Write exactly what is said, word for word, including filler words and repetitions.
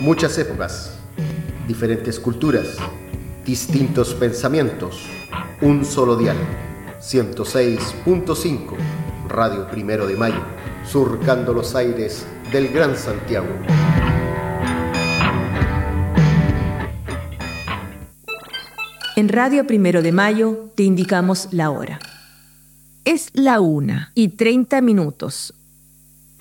Muchas épocas, diferentes culturas, distintos pensamientos, un solo dial. ciento seis punto cinco, Radio Primero de Mayo, surcando los aires del Gran Santiago. En Radio Primero de Mayo te indicamos la hora. Es la una y treinta minutos.